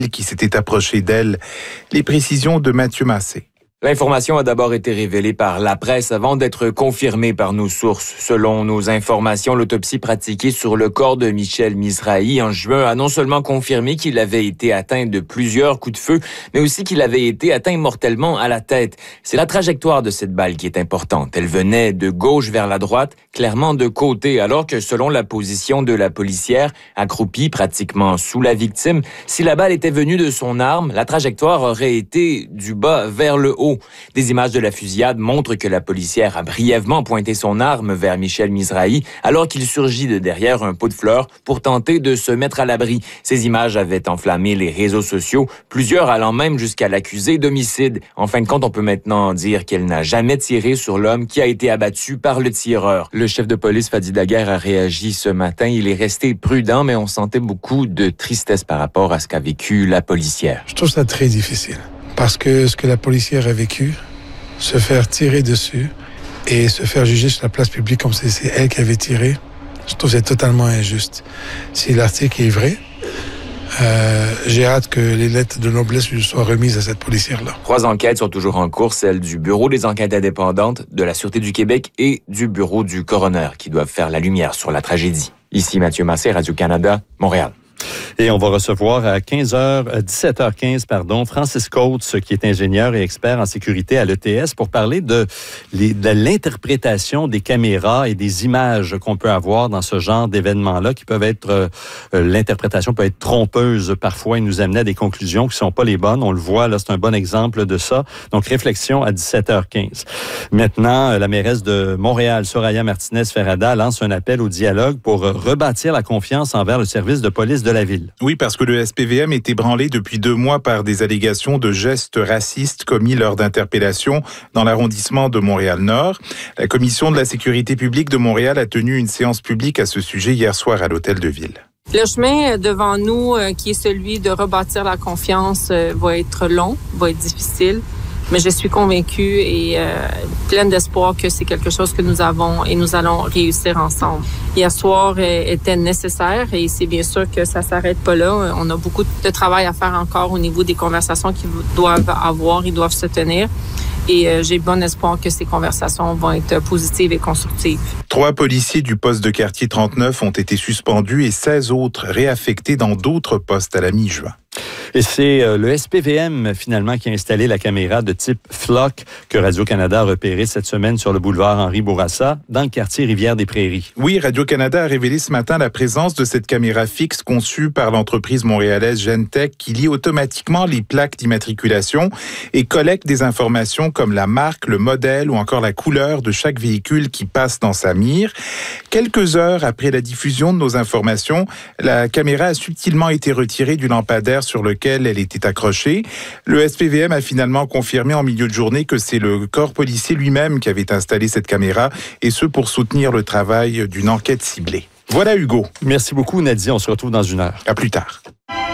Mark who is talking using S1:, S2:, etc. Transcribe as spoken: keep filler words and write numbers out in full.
S1: qui s'était approché d'elle. Les précisions de Mathieu Massé.
S2: L'information a d'abord été révélée par la presse avant d'être confirmée par nos sources. Selon nos informations, l'autopsie pratiquée sur le corps de Michel Mizrahi en juin a non seulement confirmé qu'il avait été atteint de plusieurs coups de feu, mais aussi qu'il avait été atteint mortellement à la tête. C'est la trajectoire de cette balle qui est importante. Elle venait de gauche vers la droite, clairement de côté, alors que selon la position de la policière, accroupie pratiquement sous la victime, si la balle était venue de son arme, la trajectoire aurait été du bas vers le haut. Des images de la fusillade montrent que la policière a brièvement pointé son arme vers Michel Mizrahi alors qu'il surgit de derrière un pot de fleurs pour tenter de se mettre à l'abri. Ces images avaient enflammé les réseaux sociaux, plusieurs allant même jusqu'à l'accuser d'homicide. En fin de compte, on peut maintenant dire qu'elle n'a jamais tiré sur l'homme qui a été abattu par le tireur. Le chef de police Fadi Daguerre a réagi ce matin. Il est resté prudent, mais on sentait beaucoup de tristesse par rapport à ce qu'a vécu la policière.
S3: Je trouve ça très difficile. Parce que ce que la policière a vécu, se faire tirer dessus et se faire juger sur la place publique comme si c'est elle qui avait tiré, je trouve que c'est totalement injuste. Si l'article est vrai, euh, j'ai hâte que les lettres de noblesse lui soient remises à cette policière-là.
S2: Trois enquêtes sont toujours en cours, celle du Bureau des enquêtes indépendantes, de la Sûreté du Québec et du Bureau du coroner, qui doivent faire la lumière sur la tragédie. Ici Mathieu Massé, Radio-Canada, Montréal.
S4: Et on va recevoir à quinze heures, dix-sept heures quinze, pardon, Francis Coates, qui est ingénieur et expert en sécurité à l'E T S, pour parler de, les, de l'interprétation des caméras et des images qu'on peut avoir dans ce genre d'événements-là, qui peuvent être, euh, l'interprétation peut être trompeuse parfois et nous amener à des conclusions qui ne sont pas les bonnes. On le voit, là, c'est un bon exemple de ça. Donc, réflexion à dix-sept heures quinze. Maintenant, la mairesse de Montréal, Soraya Martinez-Ferrada, lance un appel au dialogue pour rebâtir la confiance envers le service de police de la ville.
S1: Oui, parce que le S P V M est ébranlé depuis deux mois par des allégations de gestes racistes commis lors d'interpellations dans l'arrondissement de Montréal-Nord. La Commission de la sécurité publique de Montréal a tenu une séance publique à ce sujet hier soir à l'Hôtel de Ville.
S5: Le chemin devant nous, qui est celui de rebâtir la confiance, va être long, va être difficile. Mais je suis convaincue et euh, pleine d'espoir que c'est quelque chose que nous avons et nous allons réussir ensemble. Hier soir euh, était nécessaire et c'est bien sûr que ça s'arrête pas là. On a beaucoup de travail à faire encore au niveau des conversations qu'ils doivent avoir, ils doivent se tenir. Et euh, j'ai bon espoir que ces conversations vont être positives et constructives.
S1: Trois policiers du poste de quartier trente-neuf ont été suspendus et seize autres réaffectés dans d'autres postes à la mi-juin.
S4: Et c'est euh, le S P V M, finalement, qui a installé la caméra de type Flock que Radio-Canada a repérée cette semaine sur le boulevard Henri-Bourassa, dans le quartier Rivière-des-Prairies.
S1: Oui, Radio-Canada a révélé ce matin la présence de cette caméra fixe conçue par l'entreprise montréalaise Gentech qui lie automatiquement les plaques d'immatriculation et collecte des informations comme la marque, le modèle ou encore la couleur de chaque véhicule qui passe dans sa mire. Quelques heures après la diffusion de nos informations, la caméra a subtilement été retirée du lampadaire sur lequel elle était accrochée. Le S P V M a finalement confirmé en milieu de journée que c'est le corps policier lui-même qui avait installé cette caméra, et ce pour soutenir le travail d'une enquête ciblée. Voilà Hugo.
S4: Merci beaucoup Nadia, on se retrouve dans une heure.
S1: À plus tard.